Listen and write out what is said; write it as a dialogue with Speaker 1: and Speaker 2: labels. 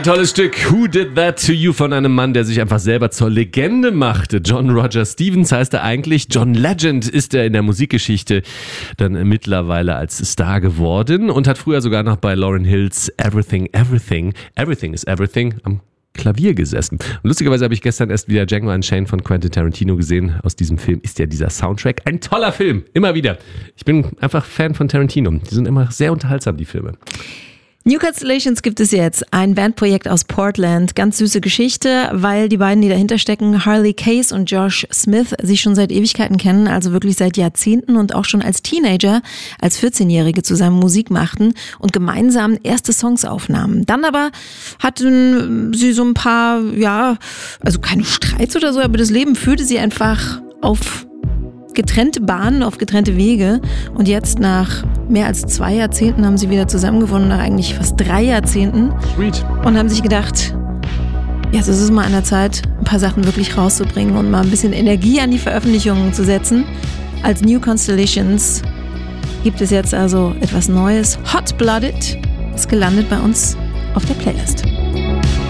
Speaker 1: tolles Stück. Who Did That To You von einem Mann, der sich einfach selber zur Legende machte. John Roger Stevens heißt er eigentlich. John Legend ist er in der Musikgeschichte dann mittlerweile als Star geworden und hat früher sogar noch bei Lauryn Hills Everything is Everything am Klavier gesessen. Und lustigerweise habe ich gestern erst wieder Django Unchained von Quentin Tarantino gesehen. Aus diesem Film ist ja dieser Soundtrack ein toller Film. Immer wieder. Ich bin einfach Fan von Tarantino. Die sind immer sehr unterhaltsam, die Filme.
Speaker 2: New Constellations gibt es jetzt, ein Bandprojekt aus Portland. Ganz süße Geschichte, weil die beiden, die dahinter stecken, Harley Case und Josh Smith, sich schon seit Ewigkeiten kennen, also wirklich seit Jahrzehnten und auch schon als Teenager, als 14-Jährige zusammen Musik machten und gemeinsam erste Songs aufnahmen. Dann aber hatten sie so ein paar, also keine Streits oder so, aber das Leben führte sie einfach auf getrennte Bahnen, auf getrennte Wege. Und jetzt nach mehr als 2 Jahrzehnten haben sie wieder zusammengefunden, nach eigentlich fast 3 Jahrzehnten.
Speaker 1: Sweet.
Speaker 2: Und haben sich gedacht, jetzt ist es mal an der Zeit, ein paar Sachen wirklich rauszubringen und mal ein bisschen Energie an die Veröffentlichungen zu setzen. Als New Constellations gibt es jetzt also etwas Neues. Hot Blooded ist gelandet bei uns auf der Playlist.